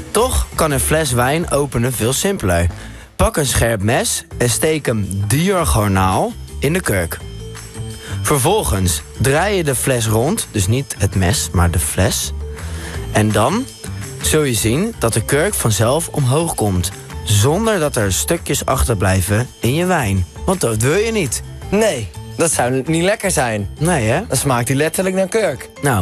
Toch kan een fles wijn openen veel simpeler. Pak een scherp mes en steek hem diagonaal in de kurk. Vervolgens draai je de fles rond, dus niet het mes, maar de fles. En dan zul je zien dat de kurk vanzelf omhoog komt, zonder dat er stukjes achterblijven in je wijn. Want dat wil je niet. Nee, dat zou niet lekker zijn. Nee, hè? Dan smaakt hij letterlijk naar kurk. Nou,